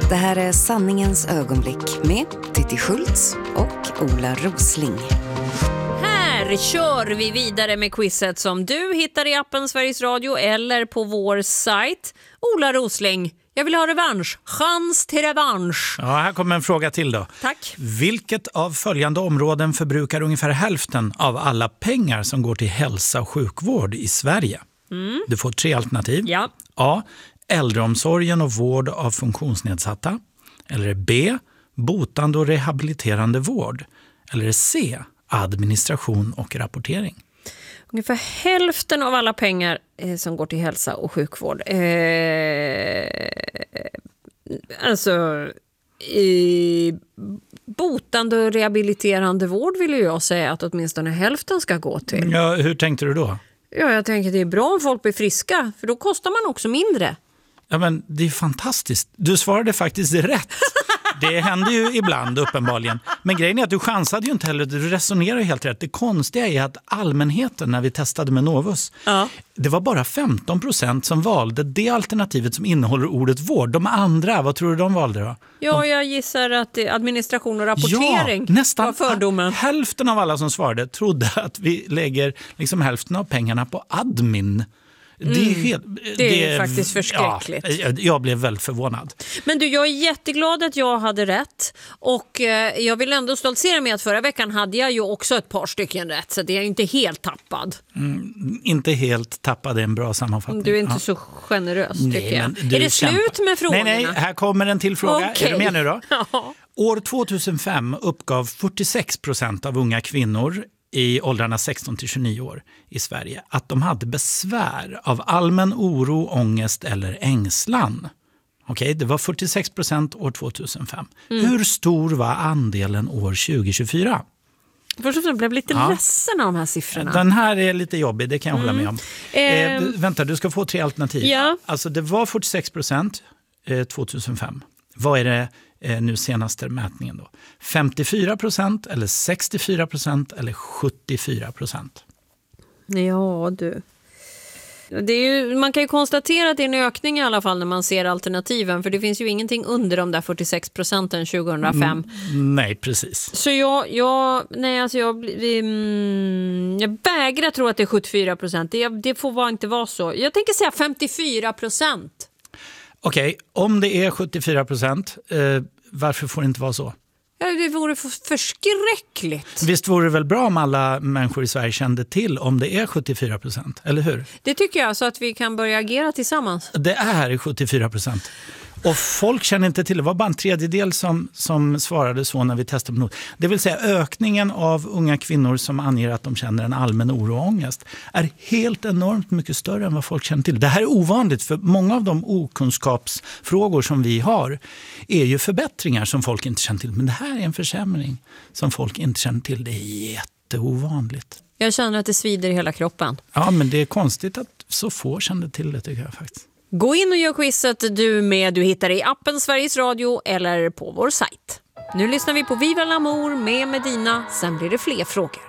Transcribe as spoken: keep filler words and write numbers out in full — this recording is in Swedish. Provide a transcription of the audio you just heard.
Det här är Sanningens ögonblick med Titti Schultz och Ola Rosling. Här kör vi vidare med quizet som du hittar i appen Sveriges Radio eller på vår sajt. Ola Rosling, jag vill ha revansch. Chans till revansch. Ja, här kommer en fråga till då. Tack. Vilket av följande områden förbrukar ungefär hälften av alla pengar som går till hälsa och sjukvård i Sverige? Mm. Du får tre alternativ. Ja. A. Äldreomsorgen och vård av funktionsnedsatta. Eller B. Botande och rehabiliterande vård. Eller C. Administration och rapportering. Ungefär hälften av alla pengar eh, som går till hälsa och sjukvård. Eh, alltså i botande och rehabiliterande vård vill jag säga att åtminstone hälften ska gå till. Ja, hur tänkte du då? Ja, jag tänker att det är bra om folk blir friska, för då kostar man också mindre. Ja, men det är fantastiskt. Du svarade faktiskt rätt. Det händer ju ibland uppenbarligen. Men grejen är att du chansade ju inte heller. Du resonerar ju helt rätt. Det konstiga är att allmänheten, när vi testade med Novus, ja. det var bara femton procent som valde det alternativet som innehåller ordet vård. De andra, vad tror du de valde då? Ja, de... jag gissar att det är administration och rapportering ja, nästan var fördomen. Hälften av alla som svarade trodde att vi lägger liksom hälften av pengarna på admin. Mm. Det är, helt, det det är är faktiskt förskräckligt. Ja, jag blev väldigt förvånad. Men du, jag är jätteglad att jag hade rätt. Och eh, jag vill ändå stoltsera med att förra veckan hade jag ju också ett par stycken rätt. Så det är inte helt tappad. Mm, inte helt tappad är en bra sammanfattning. Du är inte ja. så generös, nej, tycker jag. Är det kämpa. slut med frågorna? Nej, nej, här kommer en till fråga. Okay. Är du med nu då? Ja. År tvåtusenfem uppgav fyrtiosex procent av unga kvinnor i åldrarna sexton till tjugonio år i Sverige att de hade besvär av allmän oro, ångest eller ängslan. Okej, det var fyrtiosex procent år tvåtusenfem. Mm. Hur stor var andelen år tjugohundratjugofyra? Först och främst blev jag lite ja. ledsen av de här siffrorna. Den här är lite jobbig, det kan jag mm. hålla med om. Eh, eh, vänta, du ska få tre alternativ. Ja. Alltså det var fyrtiosex procent eh, tvåtusenfem. Vad är det eh, nu senaste mätningen då? femtiofyra procent eller sextiofyra procent eller sjuttiofyra procent? Ja, du. Det är ju, man kan ju konstatera att det är en ökning i alla fall när man ser alternativen. För det finns ju ingenting under de där fyrtiosex procenten tjugohundrafem. Mm, nej, precis. Så jag, jag, nej, alltså jag, mm, jag vägrar tro att det är sjuttiofyra procent. Det, det får vara inte vara så. Jag tänker säga femtiofyra procent. Okej, okay, om det är sjuttiofyra procent, eh, varför får det inte vara så? Ja, det vore för förskräckligt. Visst vore det väl bra om alla människor i Sverige kände till om det är sjuttiofyra procent, eller hur? Det tycker jag, så att vi kan börja agera tillsammans. Det är sjuttiofyra procent. Och folk känner inte till det. Det var bara en tredjedel som, som svarade så när vi testade på. Det vill säga ökningen av unga kvinnor som anger att de känner en allmän oro och ångest är helt enormt mycket större än vad folk känner till. Det här är ovanligt, för många av de okunskapsfrågor som vi har är ju förbättringar som folk inte känner till. Men det här är en försämring som folk inte känner till. Det är jätteovanligt. Jag känner att det svider i hela kroppen. Ja, men det är konstigt att så få kände till det, tycker jag faktiskt. Gå in och gör quizet du med. Du hittar det i appen Sveriges Radio eller på vår sajt. Nu lyssnar vi på Viva l'Amour med Medina. Sen blir det fler frågor.